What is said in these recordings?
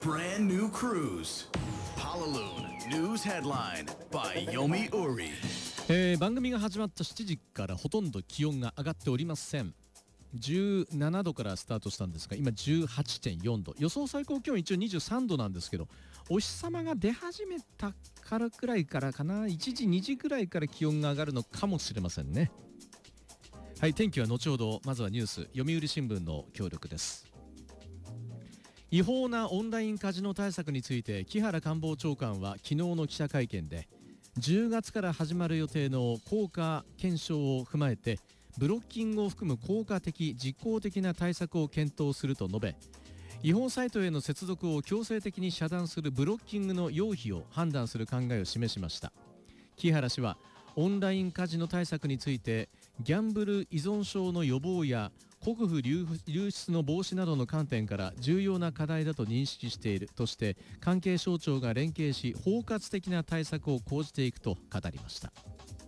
Brand new cruise Halaloon News Headline by Yomi Uri、 番組が始まった7時からほとんど気温が上がっておりません。17度からスタートしたんですが、今 18.4 度、予想最高気温一応23度なんですけど、お日様が出始めたからくらいからかな、1時2時くらいから気温が上がるのかもしれませんね。はい、天気は後ほど。まずはニュース、読売新聞の協力です。違法なオンラインカジノ対策について木原官房長官は昨日の記者会見で、10月から始まる予定の効果検証を踏まえてブロッキングを含む効果的実効的な対策を検討すると述べ、違法サイトへの接続を強制的に遮断するブロッキングの要否を判断する考えを示しました。木原氏はオンラインカジノ対策について、ギャンブル依存症の予防や国富流出の防止などの観点から重要な課題だと認識しているとして、関係省庁が連携し包括的な対策を講じていくと語りました。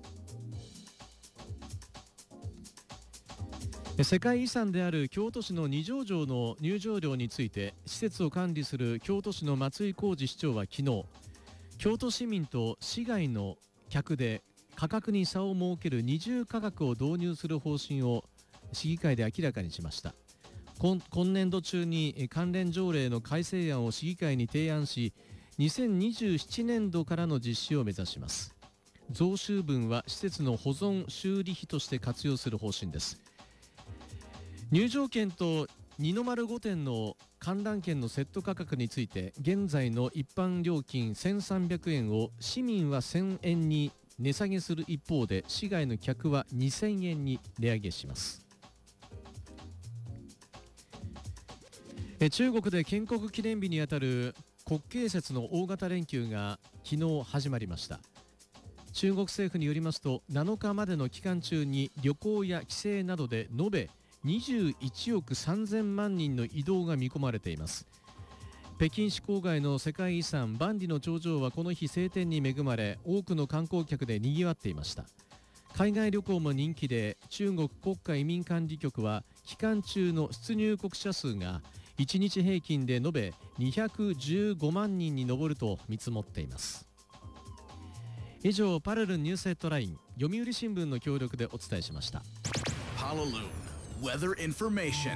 世界遺産である京都市の二条城の入場料について、施設を管理する京都市の松井浩二市長は昨日、京都市民と市外の客で価格に差を設ける二重価格を導入する方針を市議会で明らかにしました。今年度中に関連条例の改正案を市議会に提案し、2027年度からの実施を目指します。増収分は施設の保存修理費として活用する方針です。入場券と二の丸御殿の観覧券のセット価格について、現在の一般料金1300円を市民は1000円に値下げする一方で、市外の客は2000円に値上げします。中国で建国記念日にあたる国慶節の大型連休が昨日始まりました。中国政府によりますと、7日までの期間中に旅行や帰省などで延べ21億3000万人の移動が見込まれています。北京市郊外の世界遺産万里の長城はこの日晴天に恵まれ、多くの観光客で賑わっていました。海外旅行も人気で、中国国家移民管理局は期間中の出入国者数が1日平均で延べ215万人に上ると見積もっています。以上、パラルンニュースヘッドライン、読売新聞の協力でお伝えしました。 Halaloon Weather Information。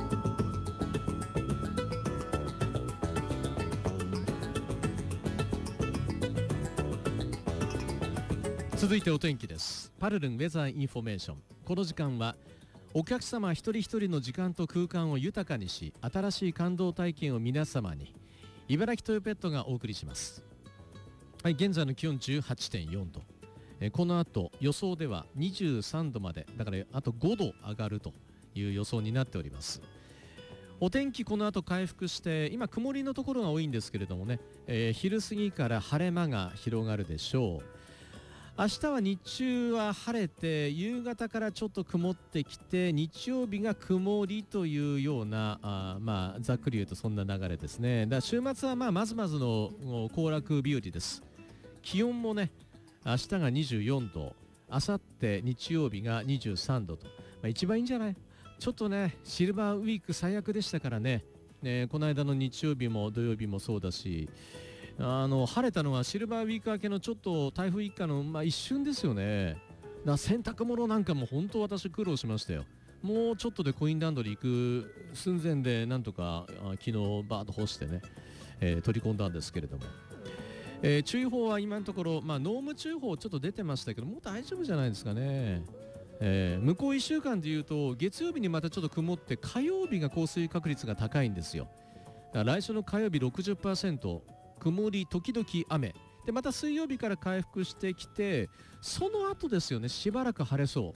続いてお天気です。パルルンウェザーインフォメーション。この時間はお客様一人一人の時間と空間を豊かにし、新しい感動体験を皆様に、茨城トヨペットがお送りします。はい、現在の気温 18.4 度、この後予想では23度まで、だからあと5度上がるという予想になっております。お天気この後回復して、今曇りのところが多いんですけれどもね、昼過ぎから晴れ間が広がるでしょう。明日は日中は晴れて、夕方からちょっと曇ってきて、日曜日が曇りというような、ざっくり言うとそんな流れですね。だ週末はまずまずの行楽日和です。気温もね、明日が24度、明後日日曜日が23度と、一番いいんじゃない。ちょっとね、シルバーウィーク最悪でしたからね。この間の日曜日も土曜日もそうだし、晴れたのはシルバーウィーク明けのちょっと台風一過の、一瞬ですよね。洗濯物なんかも本当私苦労しましたよ。もうちょっとでコインランドリー行く寸前で、なんとか昨日バーッと干してね、取り込んだんですけれども、注意報は今のところ、濃霧注意報ちょっと出てましたけど、もう大丈夫じゃないですかね。向こう1週間でいうと、月曜日にまたちょっと曇って、火曜日が降水確率が高いんですよ。だから来週の火曜日 60%、曇り時々雨で、また水曜日から回復してきて、その後ですよね、しばらく晴れそう。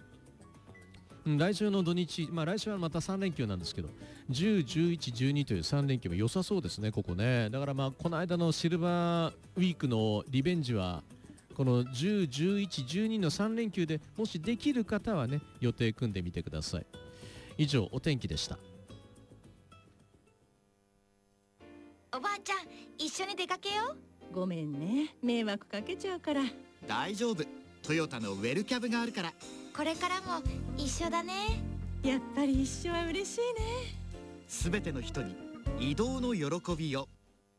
来週の土日、来週はまた3連休なんですけど、10、11、12という3連休も良さそうですね、ここね。だからこの間のシルバーウィークのリベンジは、この10、11、12の3連休でもしできる方はね、予定組んでみてください。以上、お天気でした。 おばあちゃん、一緒に出かけよう。 ごめんね、迷惑かけちゃうから。 大丈夫、トヨタのウェルキャブがあるから。 これからも一緒だね。 やっぱり一緒は嬉しいね。 すべての人に移動の喜びを。